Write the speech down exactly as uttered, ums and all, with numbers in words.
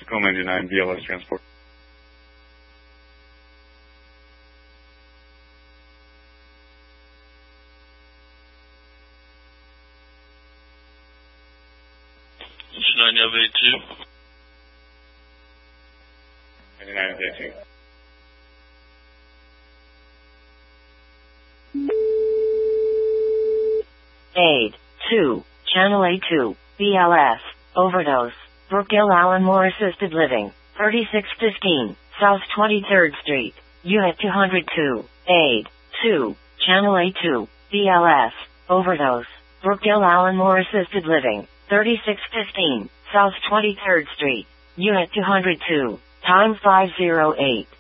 Tacoma ninety-nine B L S transport. nine F A two. ninety-nine F A two. Aid, two, Channel A two, B L S, overdose, Brookdale Allen Moore Assisted Living, thirty-six fifteen, South twenty-third Street, Unit two hundred two, Aid, two, Channel A two, B L S, overdose, Brookdale Allen Moore Assisted Living, thirty-six fifteen, South twenty-third Street, Unit two hundred two, time five oh eight.